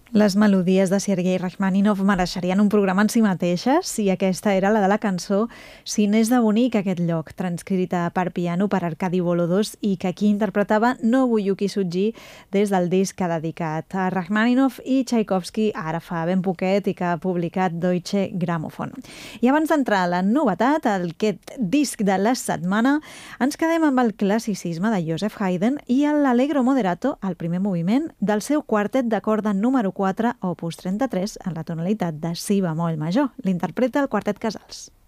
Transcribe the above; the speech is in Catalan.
Les melodies de Sergei Rachmaninoff mereixerien un programa en si mateixes i aquesta era la de la cançó Si n'és de bonic aquest lloc, transcrita per piano per Arkady Bolodós i que aquí interpretava Nobuyuki Tsuji des del disc dedicat a Rachmaninoff i Tchaikovsky ara fa ben poquet i que ha publicat Deutsche Grammophon. I abans d'entrar a la novetat, aquest disc de la setmana, ens quedem amb el classicisme de Joseph Haydn i l'Allegro Moderato, el primer moviment del seu quartet de corda número 4, opus 33, en la tonalitat de si bemoll major. L'interpreta el Quartet Casals.